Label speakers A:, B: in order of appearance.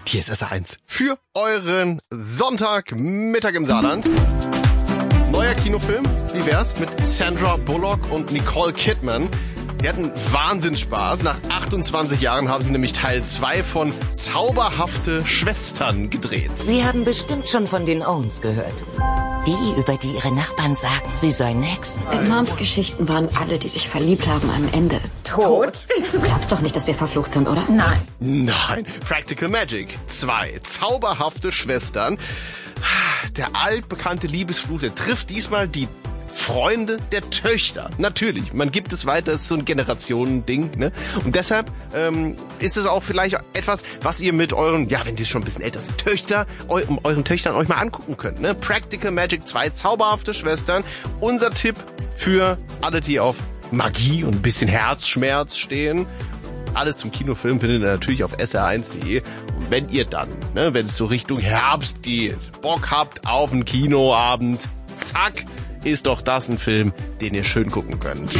A: Hier ist SR1 für euren Sonntagmittag im Saarland. Neuer Kinofilm, wie wär's, mit Sandra Bullock und Nicole Kidman. Die hatten Wahnsinnsspaß. Nach 28 Jahren haben sie nämlich Teil 2 von Zauberhafte Schwestern gedreht.
B: Sie haben bestimmt schon von den Owens gehört. Die, über die ihre Nachbarn sagen, sie seien Hexen.
C: In Moms Geschichten waren alle, die sich verliebt haben, am Ende tot. Du glaubst doch nicht, dass wir verflucht sind, oder?
B: Nein.
A: Nein, Practical Magic 2. Zauberhafte Schwestern. Der altbekannte Liebesfluch, der trifft diesmal die Freunde der Töchter. Natürlich, man gibt es weiter, es ist so ein Generationending, ne? Und deshalb ist es auch vielleicht etwas, was ihr mit euren, ja, wenn die schon ein bisschen älter sind, euren Töchtern euch mal angucken könnt, ne? Practical Magic 2, Zauberhafte Schwestern. Unser Tipp für alle, die auf Magie und ein bisschen Herzschmerz stehen. Alles zum Kinofilm findet ihr natürlich auf sr1.de. Und wenn ihr dann, ne, wenn es so Richtung Herbst geht, Bock habt auf einen Kinoabend, zack, ist doch das ein Film, den ihr schön gucken könnt.